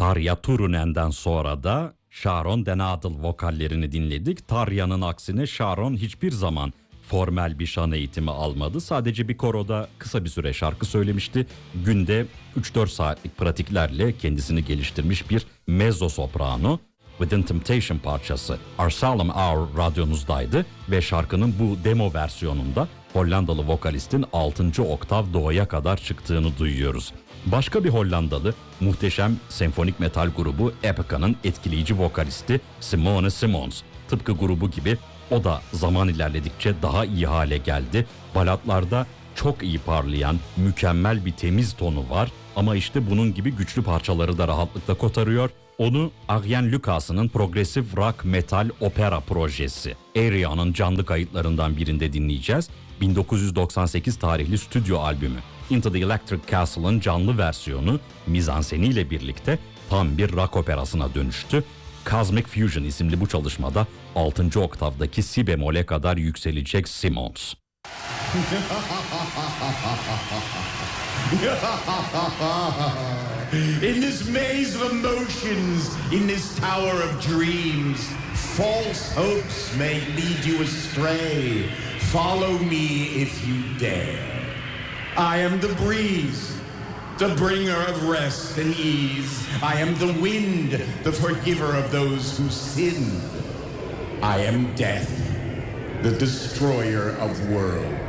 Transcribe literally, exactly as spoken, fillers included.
Tarja Turunen'den sonra da Sharon Den Adel vokallerini dinledik. Tarja'nın aksine Sharon hiçbir zaman formel bir şan eğitimi almadı. Sadece bir koroda kısa bir süre şarkı söylemişti. Günde üç dört saatlik pratiklerle kendisini geliştirmiş bir mezzo soprano. Within Temptation parçası Arsalem Hour radyonuzdaydı ve şarkının bu demo versiyonunda Hollandalı vokalistin altıncı oktav doğaya kadar çıktığını duyuyoruz. Başka bir Hollandalı muhteşem senfonik metal grubu Epica'nın etkileyici vokalisti Simone Simons. Tıpkı grubu gibi o da zaman ilerledikçe daha iyi hale geldi. Balatlarda çok iyi parlayan, mükemmel bir temiz tonu var ama işte bunun gibi güçlü parçaları da rahatlıkla kotarıyor. Onu Arjen Lucas'ın progresif rock metal opera projesi Aria'nın canlı kayıtlarından birinde dinleyeceğiz. bin dokuz yüz doksan sekiz tarihli stüdyo albümü Into the Electric Castle'ın canlı versiyonu mizanseniyle birlikte tam bir rock operasına dönüştü. Cosmic Fusion isimli bu çalışmada altıncı oktavdaki si bemole kadar yükselecek Simons. In this maze of emotions, in this tower of dreams, false hopes may lead you astray. Follow me if you dare. I am the breeze, the bringer of rest and ease. I am the wind, the forgiver of those who sinned. I am death, the destroyer of worlds.